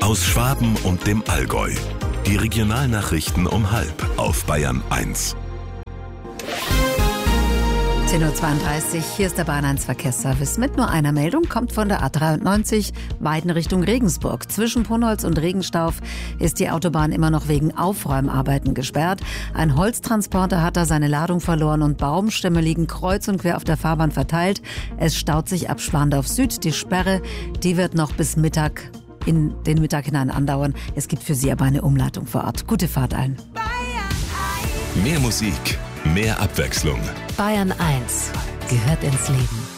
aus Schwaben und dem Allgäu. Die Regionalnachrichten um 12:30 auf Bayern 1. 10:32 Uhr, hier ist der Bayern 1 Verkehrsservice. Mit nur einer Meldung kommt von der A93 Weiden Richtung Regensburg. Zwischen Punholz und Regenstauf ist die Autobahn immer noch wegen Aufräumarbeiten gesperrt. Ein Holztransporter hat da seine Ladung verloren und Baumstämme liegen kreuz und quer auf der Fahrbahn verteilt. Es staut sich ab Schwandorf Süd. Die Sperre, die wird noch bis Mittag in den Mittag hinein andauern. Es gibt für Sie aber eine Umleitung vor Ort. Gute Fahrt allen. Mehr Musik, mehr Abwechslung. Bayern 1 gehört ins Leben.